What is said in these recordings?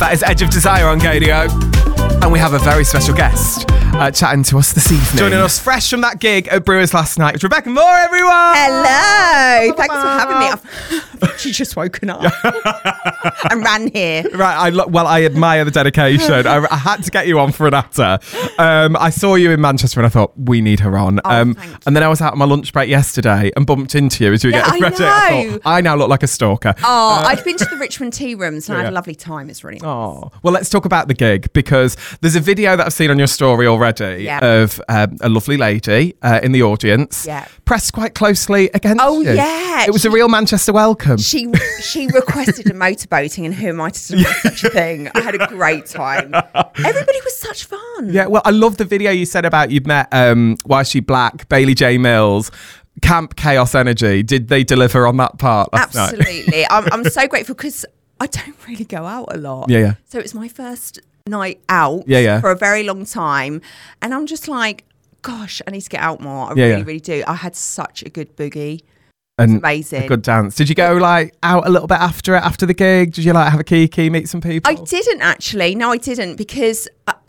That is Edge of Desire on Gadio. And we have a very special guest chatting to us this evening. Joining us fresh from that gig at Brewers last night. It's Rebecca Moore, everyone! Hello! Thanks for having me. She's just woken up and ran here. Right, I admire the dedication. I had to get you on for an actor. I saw you in Manchester and I thought, we need her on. And then I was out on my lunch break yesterday and bumped into you as you were getting ready. I thought, I now look like a stalker. I'd been to the Richmond Tea Rooms and I had a lovely time. It's really nice. Oh, well, let's talk about the gig because there's a video that I've seen on your story already of a lovely lady in the audience. Yeah. Pressed quite closely against you. Oh, yeah. It was a real Manchester welcome. She requested a motorboating, and who am I to suggest such a thing? I had a great time. Everybody was such fun. Yeah, well, I love the video you said about you'd met Why Is She Black, Bailey J. Mills, Camp Chaos Energy. Did they deliver on that part last night? Absolutely. I'm so grateful because I don't really go out a lot. Yeah. So it's my first night out for a very long time. And I'm just like, gosh, I need to get out more. I really do. I had such a good boogie. And amazing. A good dance. Did you go like out a little bit after the gig? Did you like have a kiki, meet some people? I didn't actually. No, I didn't because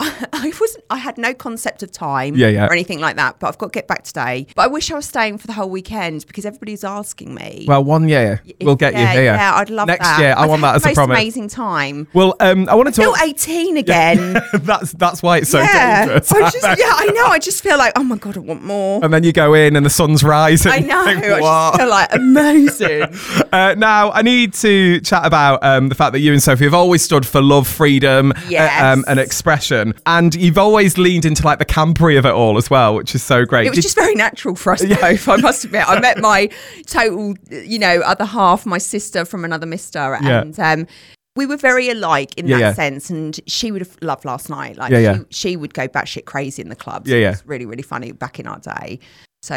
I had no concept of time or anything like that. But I've got to get back today. But I wish I was staying for the whole weekend because everybody's asking me. Well, 1 year we'll get you here. Yeah, I'd love next that. year. I want that as a promise. Amazing time. Well, I want to talk. I feel 18 again. that's why it's so dangerous. I know. I just feel like, oh my God, I want more. And then you go in and the sun's rising. I know. I just feel like amazing. Now, I need to chat about the fact that you and Sophie have always stood for love, freedom, and expression. And you've always leaned into like the campery of it all as well, which is so great. It was just very natural for us both, I must admit. I met my total, other half, my sister from another mister. And we were very alike in that sense. And she would have loved last night. Like she would go batshit crazy in the clubs. It was really, really funny back in our day. So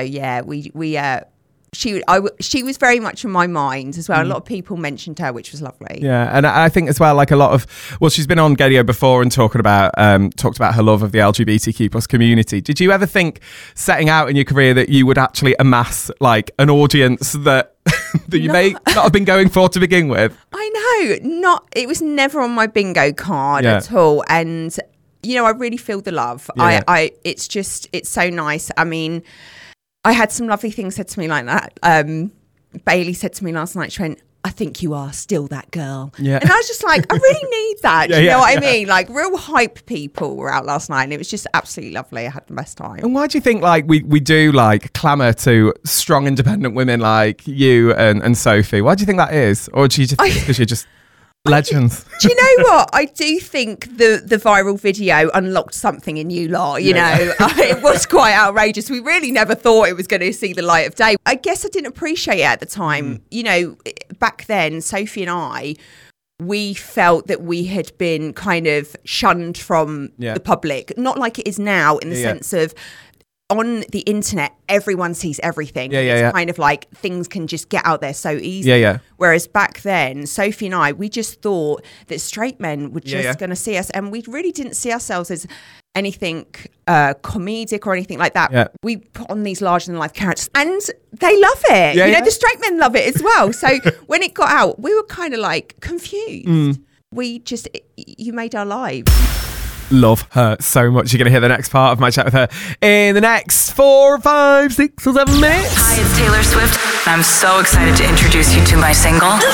she was very much in my mind as well. A lot of people mentioned her, which was lovely. Yeah, and I think as well, like a lot of, she's been on Gadio before and talked about her love of the LGBTQ plus community. Did you ever think, setting out in your career, that you would actually amass like an audience that you may not have been going for to begin with? I know, it was never on my bingo card at all, and I really feel the love. It's so nice. I mean, I had some lovely things said to me like that. Bailey said to me last night, she went, I think you are still that girl. Yeah. And I was just like, I really need that. Do you know what I mean? Like real hype people were out last night and it was just absolutely lovely. I had the best time. And why do you think like we do like clamour to strong independent women like you and Sophie? Why do you think that is? Or do you just think it's because you're just legends? Do you know what? I do think the viral video unlocked something in you lot, you know. It was quite outrageous. We really never thought it was going to see the light of day. I guess I didn't appreciate it at the time. Back then, Sophie and I, we felt that we had been kind of shunned from the public. Not like it is now in the sense of, on the internet, everyone sees everything. It's kind of like things can just get out there so easily. Whereas back then, Sophie and I, we just thought that straight men were just going to see us, and we really didn't see ourselves as anything comedic or anything like that. We put on these larger than life characters and they love it. The straight men love it as well. So when it got out, we were kind of like confused. You made our lives. Love her so much. You're going to hear the next part of my chat with her in the next 4, 5, 6 or 7 minutes. Hi, it's Taylor Swift. I'm so excited to introduce you to my single. The